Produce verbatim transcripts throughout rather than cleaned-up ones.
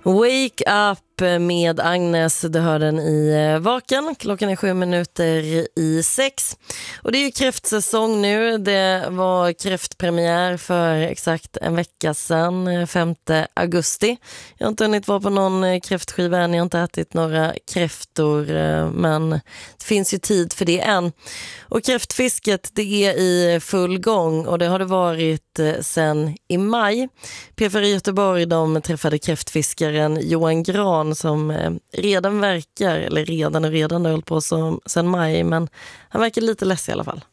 Wake up med Agnes, du hör den i Vaken. Klockan är sju minuter i sex. Och det är ju kräftsäsong nu. Det var kräftpremiär för exakt en vecka sedan, femte augusti. Jag har inte hunnit vara på någon kräftskiva än, jag har inte ätit några kräftor, men det finns ju tid för det än. Och kräftfisket, det är i full gång och det har det varit sedan i maj. P F R i Göteborg, de träffade kräftfiskaren Johan Gran som redan verkar, eller redan och redan har hållit på som, sedan maj, men han verkar lite less i alla fall.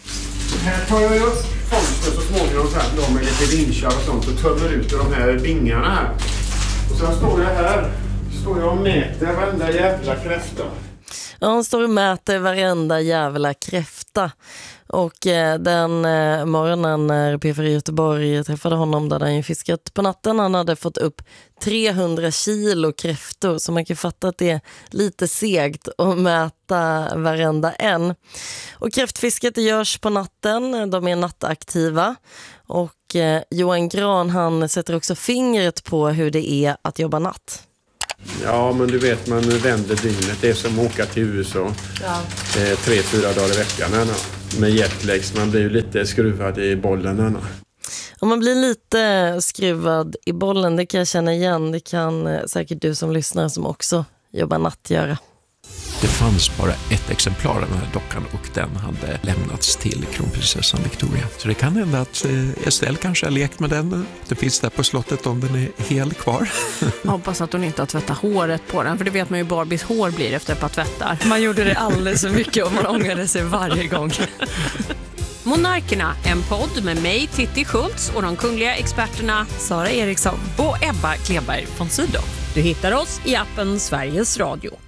Här tar jag upp fångsten så småningom sen då med lite vinschar och sånt och tömmer ut de här bingarna här. Och sen står jag här, står jag och mäter varenda jävla kräfta. Ja, han står och mäter varenda jävla kräfta. Och eh, den eh, morgonen när P F R i Göteborg träffade honom, där han ju fiskat på natten, han hade fått upp trehundra kilo kräftor, så man kan fatta att det är lite segt att mäta varenda en. Och kräftfisket det görs på natten, de är nattaktiva. Och eh, Johan Gran, han sätter också fingret på hur det är att jobba natt. Ja, men du vet, man vänder dygnet. Det är som att åka till U S A ja. eh, tre, fyra dagar i veckan. Äna. Med jetlags, man blir ju lite skruvad i bollen. Äna. Om man blir lite skruvad i bollen, det kan jag känna igen. Det kan eh, säkert du som lyssnar som också jobbar natt göra. Det fanns bara ett exemplar av den här dockan och den hade lämnats till kronprinsessan Victoria. Så det kan hända att Estelle kanske har lekt med den. Det finns där på slottet om den är helt kvar. Jag hoppas att hon inte har tvättat håret på den, för det vet man ju Barbies hår blir efter ett par tvättar. Man gjorde det alldeles så mycket och man ångrade sig varje gång. Monarkerna, en podd med mig, Titti Schultz, och de kungliga experterna Sara Eriksson och Ebba Kleberg von Sydow. Du hittar oss i appen Sveriges Radio.